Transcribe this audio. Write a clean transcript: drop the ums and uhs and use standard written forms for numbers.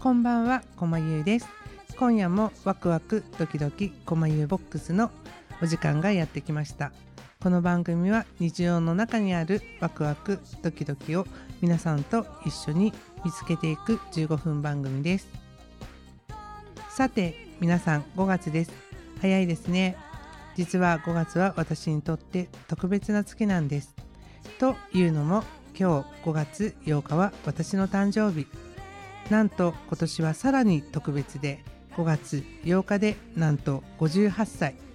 こんばんは、こまゆうです。今夜もワクワクドキドキこまゆうボックスのお時間がやってきました。この番組は日常の中にあるワクワクドキドキを皆さんと一緒に見つけていく15分番組です。さて皆さん、5月です。早いですね。実は5月は私にとって特別な月なんです。というのも、今日5月8日は私の誕生日。なんと今年はさらに特別で、5月8日でなんと58歳。